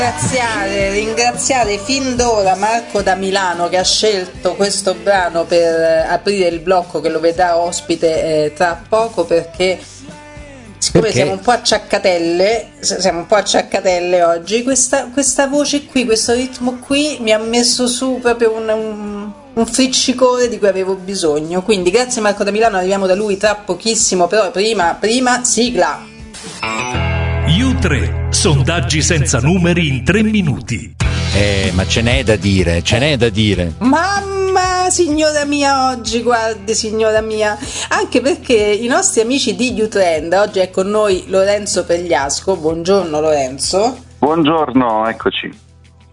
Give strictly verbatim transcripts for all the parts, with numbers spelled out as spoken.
Ringraziare, ringraziare fin d'ora Marco da Milano che ha scelto questo brano per aprire il blocco che lo vedrà ospite eh, tra poco, perché siccome perché? siamo un po' acciaccatelle siamo un po' acciaccatelle oggi, questa, questa voce qui, questo ritmo qui mi ha messo su proprio un, un, un friccicore di cui avevo bisogno. Quindi grazie Marco da Milano, arriviamo da lui tra pochissimo, però prima, prima sigla. U tre, sondaggi senza numeri in tre minuti. Eh, ma ce n'è da dire, ce n'è da dire. Mamma, signora mia, oggi, guardi, signora mia. Anche perché i nostri amici di U-Trend, oggi è con noi Lorenzo Pegliasco. Buongiorno Lorenzo. Buongiorno, eccoci.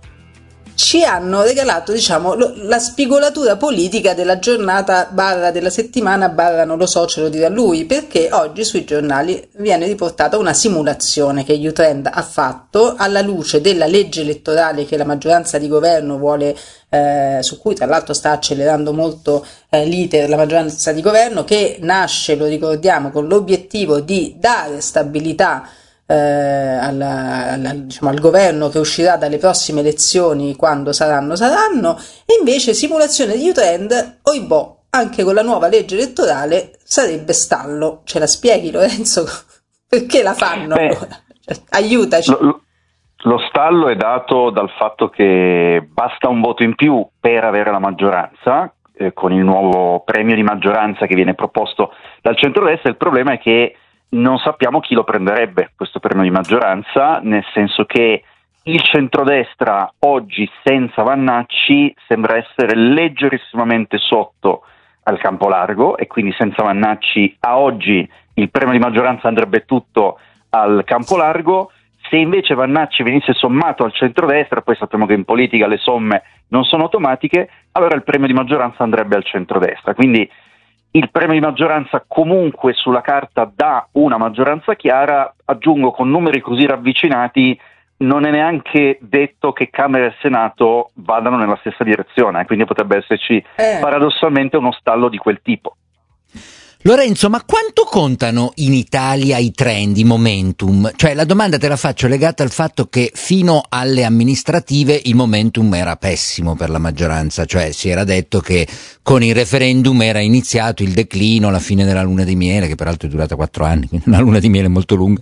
Ci hanno regalato, diciamo, lo, la spigolatura politica della giornata barra della settimana barra non lo so, ce lo dirà lui, perché oggi sui giornali viene riportata una simulazione che U-Trend ha fatto alla luce della legge elettorale che la maggioranza di governo vuole, eh, su cui tra l'altro sta accelerando molto eh, l'iter la maggioranza di governo, che nasce, lo ricordiamo, con l'obiettivo di dare stabilità Eh, alla, alla, diciamo, al governo che uscirà dalle prossime elezioni, quando saranno saranno, e invece simulazione di U-Trend, oibò, anche con la nuova legge elettorale sarebbe stallo. Ce la spieghi Lorenzo? Perché la fanno? Beh, cioè, aiutaci. Lo, lo stallo è dato dal fatto che basta un voto in più per avere la maggioranza, eh, con il nuovo premio di maggioranza che viene proposto dal centrodestra. Il problema è che non sappiamo chi lo prenderebbe questo premio di maggioranza, nel senso che il centrodestra oggi senza Vannacci sembra essere leggerissimamente sotto al campo largo, e quindi senza Vannacci a oggi il premio di maggioranza andrebbe tutto al campo largo. Se invece Vannacci venisse sommato al centrodestra, poi sappiamo che in politica le somme non sono automatiche, allora il premio di maggioranza andrebbe al centrodestra. Quindi il premio di maggioranza comunque sulla carta dà una maggioranza chiara. Aggiungo, con numeri così ravvicinati non è neanche detto che Camera e Senato vadano nella stessa direzione, quindi potrebbe esserci eh. paradossalmente uno stallo di quel tipo. Lorenzo, ma quanto contano in Italia i trend, i momentum? Cioè, la domanda te la faccio legata al fatto che fino alle amministrative il momentum era pessimo per la maggioranza, cioè si era detto che con il referendum era iniziato il declino, la fine della luna di miele, che peraltro è durata quattro anni, quindi una luna di miele molto lunga.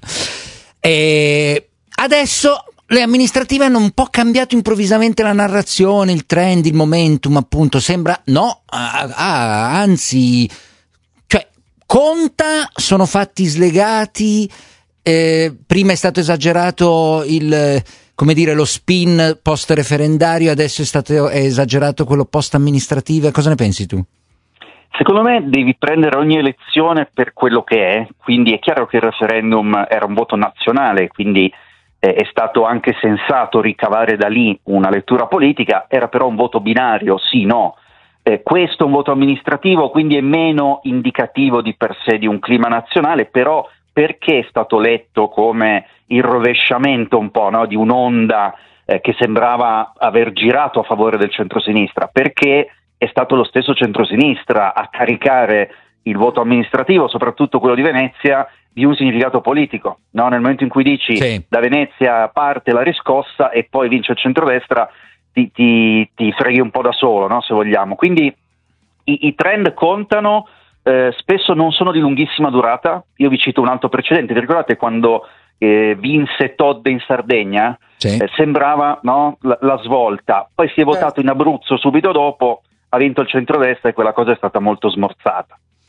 E adesso le amministrative hanno un po' cambiato improvvisamente la narrazione, il trend, il momentum, appunto, sembra no, ah, ah, anzi, cioè conta, sono fatti slegati, eh, prima è stato esagerato il, come dire, lo spin post referendario, adesso è stato è esagerato quello post amministrativa. Cosa ne pensi tu? Secondo me devi prendere ogni elezione per quello che è, quindi è chiaro che il referendum era un voto nazionale, quindi eh, è stato anche sensato ricavare da lì una lettura politica, era però un voto binario, sì, no. Eh, questo è un voto amministrativo, quindi è meno indicativo di per sé di un clima nazionale, però perché è stato letto come il rovesciamento un po', no, di un'onda eh, che sembrava aver girato a favore del centrosinistra? Perché è stato lo stesso centrosinistra a caricare il voto amministrativo, soprattutto quello di Venezia, di un significato politico, no? Nel momento in cui dici sì, da Venezia parte la riscossa e poi vince il centrodestra, ti, ti, ti freghi un po' da solo, no? Se vogliamo. Quindi i, i trend contano, eh, spesso non sono di lunghissima durata. Io vi cito un altro precedente, vi ricordate quando eh, vinse Todd in Sardegna? Sì. Eh, sembrava, no, la, la svolta, poi si è votato in Abruzzo subito dopo, ha vinto il centrodestra e quella cosa è stata molto smorzata.